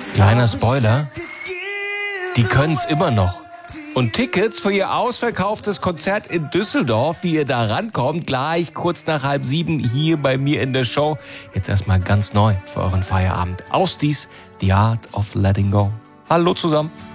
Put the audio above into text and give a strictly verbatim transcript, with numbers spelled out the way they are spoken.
Kleiner Spoiler, die können's immer noch. Und Tickets für ihr ausverkauftes Konzert in Düsseldorf, wie ihr da rankommt, gleich kurz nach halb sieben hier bei mir in der Show. Jetzt erstmal ganz neu für euren Feierabend. Ausdies, The Art of Letting Go. Hallo zusammen.